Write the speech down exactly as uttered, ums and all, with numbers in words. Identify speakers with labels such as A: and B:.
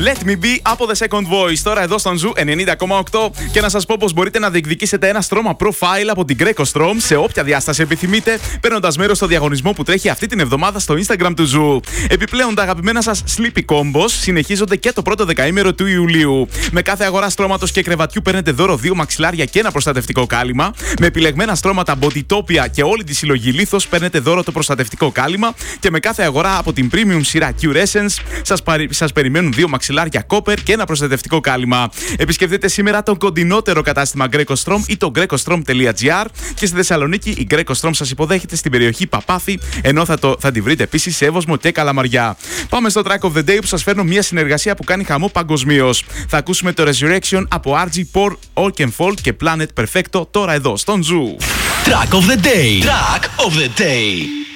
A: Let me be από The Second Voice. Τώρα εδώ στον Ζου ενενήντα κόμμα οκτώ και να σας πω πως μπορείτε να διεκδικήσετε ένα στρώμα profile από την Greco Strom σε όποια διάσταση επιθυμείτε, παίρνοντας μέρος στο διαγωνισμό που τρέχει αυτή την εβδομάδα στο Instagram του Ζου. Επιπλέον, τα αγαπημένα σας Sleepy Combos συνεχίζονται και το πρώτο δεκαήμερο του Ιουλίου. Με κάθε αγορά στρώματος και κρεβατιού παίρνετε δώρο δύο μαξιλάρια και ένα προστατευτικό κάλυμα. Με επιλεγμένα στρώματα Bodytopia και όλη τη συλλογή Λίθος παίρνετε δώρο το προστατευτικό κάλυμα. Και με κάθε αγορά από την premium σειρά Cure Essence σας, παρι... σας περιμένουν δύο μαξιλάρια Copper και ένα προστατευτικό κάλυμα. Επισκεφτείτε σήμερα τον κοντινότερο κατάστημα Greco Strom ή το grecostrom τελεία gr και στη Θεσσαλονίκη η Greco Strom σας υποδέχεται στην περιοχή Παπάθη, ενώ θα, το... θα τη βρείτε επίσης σε Εύωσμο και Καλαμαριά. Πάμε στο Track of the Day που σας φέρνω μια συνεργασία που κάνει χαμό παγκοσμίως. Θα ακούσουμε το Resurrection από αρ τζι, Paul Oakenfold και Planet Perfecto τώρα εδώ στον Ζου.
B: Track of the Day. Track of the Day.